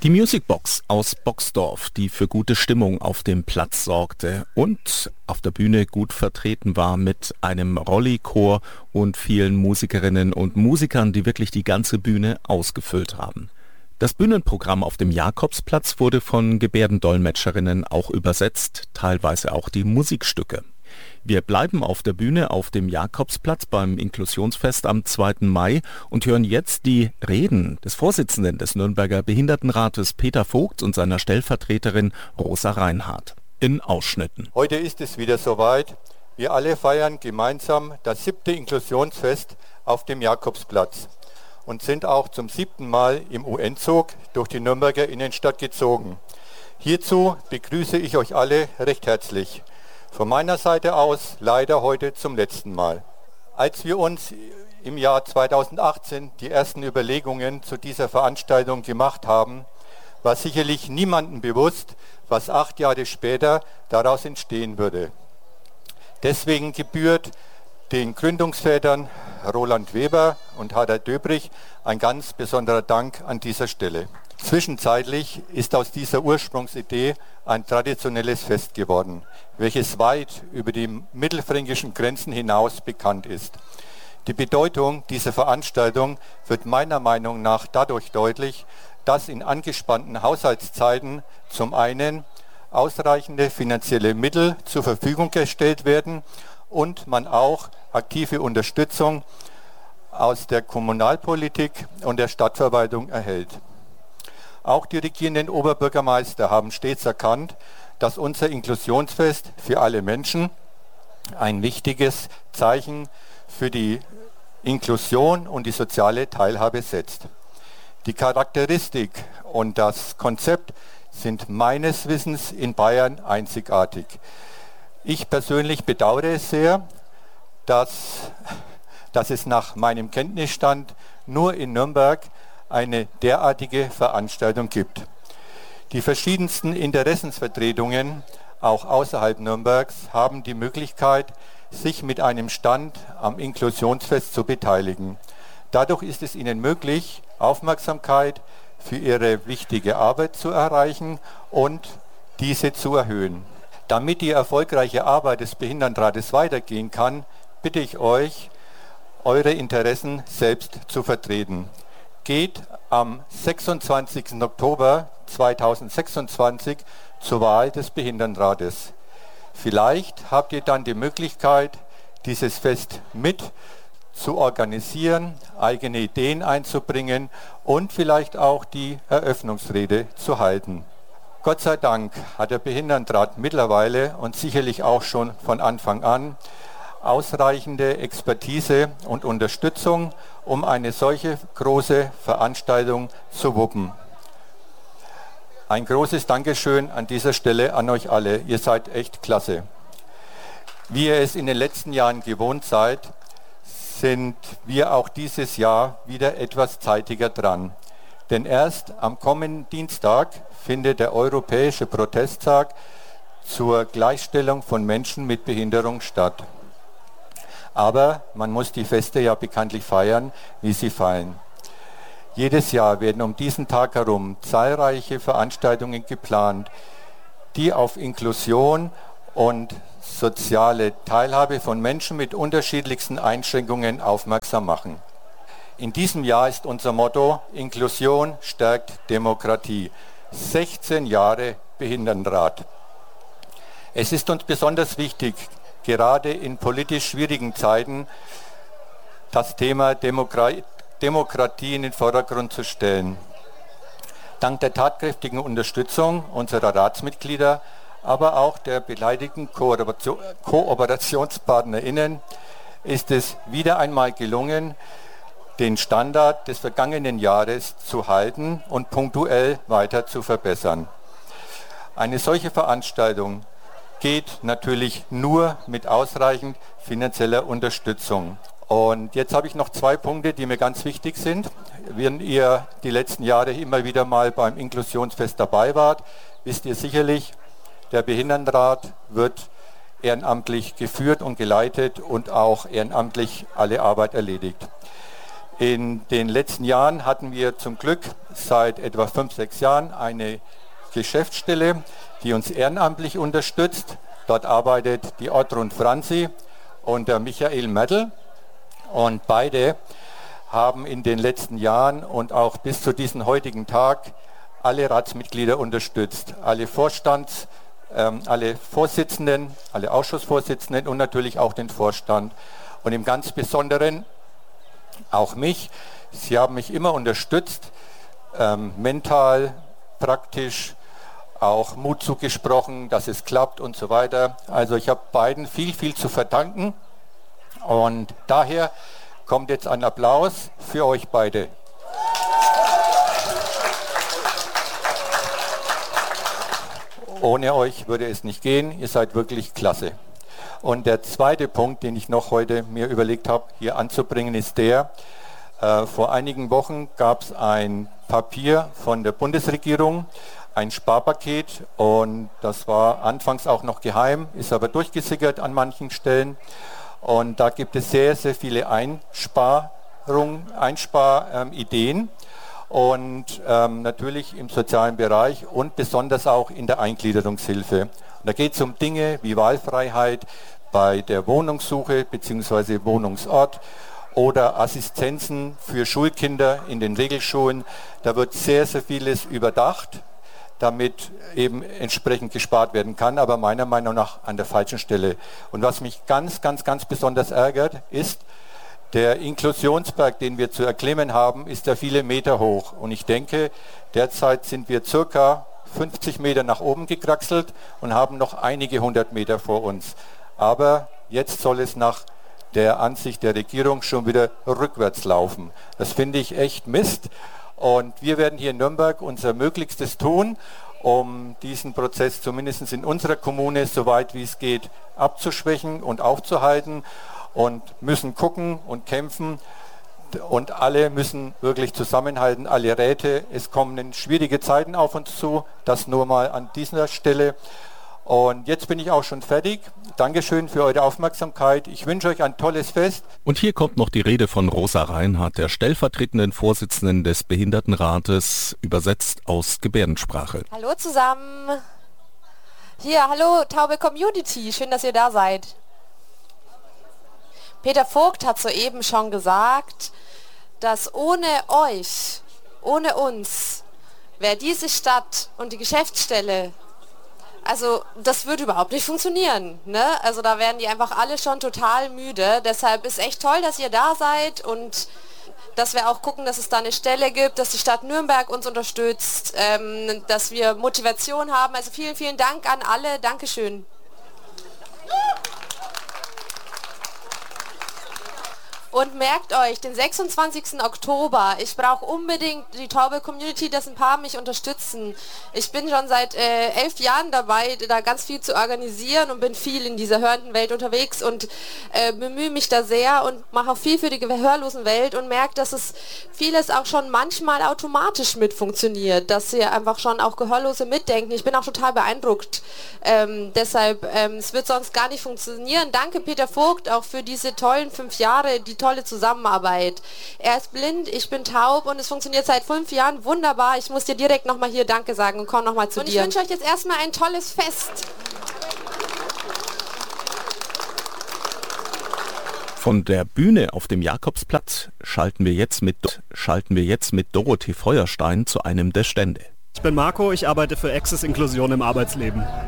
Die Musicbox aus Boxdorf, die für gute Stimmung auf dem Platz sorgte und auf der Bühne gut vertreten war mit einem Rolli-Chor und vielen Musikerinnen und Musikern, die wirklich die ganze Bühne ausgefüllt haben. Das Bühnenprogramm auf dem Jakobsplatz wurde von Gebärdendolmetscherinnen auch übersetzt, teilweise auch die Musikstücke. Wir bleiben auf der Bühne auf dem Jakobsplatz beim Inklusionsfest am 2. Mai und hören jetzt die Reden des Vorsitzenden des Nürnberger Behindertenrates Peter Vogt und seiner Stellvertreterin Rosa Reinhardt in Ausschnitten. Heute ist es wieder soweit. Wir alle feiern gemeinsam das 7. Inklusionsfest auf dem Jakobsplatz und sind auch zum 7. Mal im UN-Zug durch die Nürnberger Innenstadt gezogen. Hierzu begrüße ich euch alle recht herzlich. Von meiner Seite aus leider heute zum letzten Mal. Als wir uns im Jahr 2018 die ersten Überlegungen zu dieser Veranstaltung gemacht haben, war sicherlich niemandem bewusst, was 8 Jahre später daraus entstehen würde. Deswegen gebührt den Gründungsvätern Roland Weber und Harald Döbrich ein ganz besonderer Dank an dieser Stelle. Zwischenzeitlich ist aus dieser Ursprungsidee ein traditionelles Fest geworden, welches weit über die mittelfränkischen Grenzen hinaus bekannt ist. Die Bedeutung dieser Veranstaltung wird meiner Meinung nach dadurch deutlich, dass in angespannten Haushaltszeiten zum einen ausreichende finanzielle Mittel zur Verfügung gestellt werden und man auch aktive Unterstützung aus der Kommunalpolitik und der Stadtverwaltung erhält. Auch die regierenden Oberbürgermeister haben stets erkannt, dass unser Inklusionsfest für alle Menschen ein wichtiges Zeichen für die Inklusion und die soziale Teilhabe setzt. Die Charakteristik und das Konzept sind meines Wissens in Bayern einzigartig. Ich persönlich bedauere es sehr, dass es nach meinem Kenntnisstand nur in Nürnberg eine derartige Veranstaltung gibt. Die verschiedensten Interessensvertretungen, auch außerhalb Nürnbergs, haben die Möglichkeit, sich mit einem Stand am Inklusionsfest zu beteiligen. Dadurch ist es ihnen möglich, Aufmerksamkeit für ihre wichtige Arbeit zu erreichen und diese zu erhöhen. Damit die erfolgreiche Arbeit des Behindertenrates weitergehen kann, bitte ich euch, eure Interessen selbst zu vertreten. Geht am 26. Oktober 2026 zur Wahl des Behindertenrates. Vielleicht habt ihr dann die Möglichkeit, dieses Fest mit zu organisieren, eigene Ideen einzubringen und vielleicht auch die Eröffnungsrede zu halten. Gott sei Dank hat der Behindertenrat mittlerweile und sicherlich auch schon von Anfang an ausreichende Expertise und Unterstützung, um eine solche große Veranstaltung zu wuppen. Ein großes Dankeschön an dieser Stelle an euch alle. Ihr seid echt klasse. Wie ihr es in den letzten Jahren gewohnt seid, sind wir auch dieses Jahr wieder etwas zeitiger dran. Denn erst am kommenden Dienstag findet der Europäische Protesttag zur Gleichstellung von Menschen mit Behinderung statt. Aber man muss die Feste ja bekanntlich feiern, wie sie fallen. Jedes Jahr werden um diesen Tag herum zahlreiche Veranstaltungen geplant, die auf Inklusion und soziale Teilhabe von Menschen mit unterschiedlichsten Einschränkungen aufmerksam machen. In diesem Jahr ist unser Motto: Inklusion stärkt Demokratie. 16 Jahre Behindertenrat. Es ist uns besonders wichtig, gerade in politisch schwierigen Zeiten das Thema Demokratie in den Vordergrund zu stellen. Dank der tatkräftigen Unterstützung unserer Ratsmitglieder, aber auch der beteiligten KooperationspartnerInnen ist es wieder einmal gelungen, den Standard des vergangenen Jahres zu halten und punktuell weiter zu verbessern. Eine solche Veranstaltung geht natürlich nur mit ausreichend finanzieller Unterstützung. Und jetzt habe ich noch 2 Punkte, die mir ganz wichtig sind. Wenn ihr die letzten Jahre immer wieder mal beim Inklusionsfest dabei wart, wisst ihr sicherlich, der Behindertenrat wird ehrenamtlich geführt und geleitet und auch ehrenamtlich alle Arbeit erledigt. In den letzten Jahren hatten wir zum Glück seit etwa 5, 6 Jahren eine Geschäftsstelle, die uns ehrenamtlich unterstützt. Dort arbeitet die Otrun Franzi und der Michael Mertl. Und beide haben in den letzten Jahren und auch bis zu diesem heutigen Tag alle Ratsmitglieder unterstützt. Alle alle Vorsitzenden, alle Ausschussvorsitzenden und natürlich auch den Vorstand. Und im ganz Besonderen auch mich. Sie haben mich immer unterstützt, mental, praktisch, auch Mut zugesprochen, dass es klappt und so weiter. Also ich habe beiden viel, viel zu verdanken. Und daher kommt jetzt ein Applaus für euch beide. Ohne euch würde es nicht gehen. Ihr seid wirklich klasse. Und der zweite Punkt, den ich noch heute mir überlegt habe, hier anzubringen, ist der, vor einigen Wochen gab es ein Papier von der Bundesregierung, ein Sparpaket, und das war anfangs auch noch geheim, ist aber durchgesickert an manchen Stellen. Und da gibt es sehr, sehr viele Einsparideen. Und natürlich im sozialen Bereich und besonders auch in der Eingliederungshilfe. Und da geht es um Dinge wie Wahlfreiheit bei der Wohnungssuche bzw. Wohnungsort oder Assistenzen für Schulkinder in den Regelschulen. Da wird sehr, sehr vieles überdacht, damit eben entsprechend gespart werden kann, aber meiner Meinung nach an der falschen Stelle. Und was mich ganz, ganz, ganz besonders ärgert, ist, der Inklusionsberg, den wir zu erklimmen haben, ist ja viele Meter hoch. Und ich denke, derzeit sind wir circa 50 Meter nach oben gekraxelt und haben noch einige 100 Meter vor uns. Aber jetzt soll es nach der Ansicht der Regierung schon wieder rückwärts laufen. Das finde ich echt Mist. Und wir werden hier in Nürnberg unser Möglichstes tun, um diesen Prozess zumindest in unserer Kommune so weit wie es geht abzuschwächen und aufzuhalten. Und müssen gucken und kämpfen und alle müssen wirklich zusammenhalten, alle Räte. Es kommen schwierige Zeiten auf uns zu, das nur mal an dieser Stelle. Und jetzt bin ich auch schon fertig. Dankeschön für eure Aufmerksamkeit. Ich wünsche euch ein tolles Fest. Und hier kommt noch die Rede von Rosa Reinhardt, der stellvertretenden Vorsitzenden des Behindertenrates, übersetzt aus Gebärdensprache. Hallo zusammen. Hier, hallo taube Community, schön, dass ihr da seid. Peter Vogt hat soeben schon gesagt, dass ohne euch, ohne uns, wäre diese Stadt und die Geschäftsstelle, also das würde überhaupt nicht funktionieren. Ne? Also da wären die einfach alle schon total müde. Deshalb ist echt toll, dass ihr da seid und dass wir auch gucken, dass es da eine Stelle gibt, dass die Stadt Nürnberg uns unterstützt, dass wir Motivation haben. Also vielen, vielen Dank an alle. Dankeschön. Und merkt euch, den 26. Oktober, ich brauche unbedingt die taube Community, dass ein paar mich unterstützen. Ich bin schon seit 11 Jahren dabei, da ganz viel zu organisieren und bin viel in dieser hörenden Welt unterwegs und bemühe mich da sehr und mache auch viel für die gehörlosen Welt und merke, dass es vieles auch schon manchmal automatisch mit funktioniert, dass hier einfach schon auch Gehörlose mitdenken. Ich bin auch total beeindruckt. Deshalb, es wird sonst gar nicht funktionieren. Danke Peter Vogt auch für diese tollen 5 Jahre, die tolle Zusammenarbeit. Er ist blind, ich bin taub und es funktioniert seit 5 Jahren wunderbar. Ich muss dir direkt nochmal hier Danke sagen und komme nochmal zu dir. Und ich wünsche euch jetzt erstmal ein tolles Fest. Von der Bühne auf dem Jakobsplatz schalten wir jetzt mit Dorothee Feuerstein zu einem der Stände. Ich bin Marco, ich arbeite für Access Inklusion im Arbeitsleben.